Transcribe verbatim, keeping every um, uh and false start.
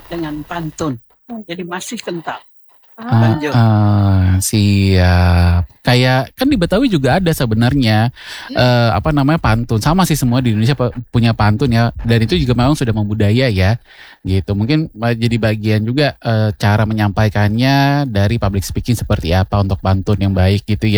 dengan pantun. Jadi masih kental. Ah, Lanjut. ah, siap. Kayak kan di Betawi juga ada sebenarnya eh, apa namanya pantun. Sama sih semua di Indonesia pe- punya pantun ya. Dan itu juga memang sudah membudaya ya. Gitu. Mungkin eh, jadi bagian juga eh, cara menyampaikannya dari public speaking seperti apa untuk pantun yang baik gitu ya.